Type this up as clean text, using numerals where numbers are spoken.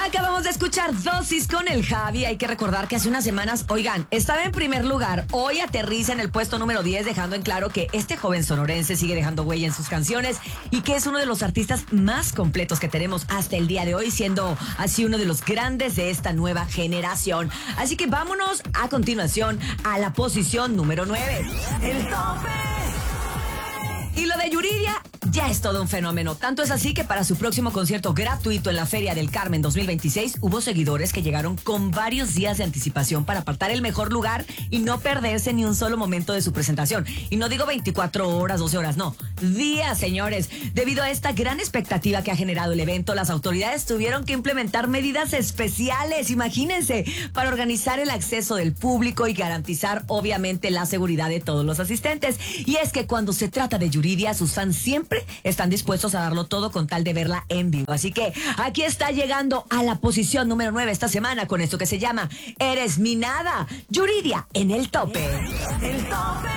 Acabamos de escuchar Dosis con el Javi. Hay que recordar que hace unas semanas, oigan, estaba en primer lugar. Hoy aterriza en el puesto número 10, dejando en claro que este joven sonorense sigue dejando huella en sus canciones y que es uno de los artistas más completos que tenemos hasta el día de hoy, siendo así uno de los grandes de esta nueva generación. Así que vámonos a continuación a la posición número 9. El tope. Y lo de Yuridia ya es todo un fenómeno. Tanto es así que para su próximo concierto gratuito en la Feria del Carmen 2026 hubo seguidores que llegaron con varios días de anticipación para apartar el mejor lugar y no perderse ni un solo momento de su presentación. Y no digo 24 horas, 12 horas, no. Días, señores. Debido a esta gran expectativa que ha generado el evento, las autoridades tuvieron que implementar medidas especiales, imagínense, para organizar el acceso del público y garantizar, obviamente, la seguridad de todos los asistentes. Y es que cuando se trata de Yuridia, sus fans siempre están dispuestos a darlo todo con tal de verla en vivo. Así que aquí está llegando a la posición número 9 esta semana con esto que se llama Eres mi nada. Yuridia en el tope. El tope.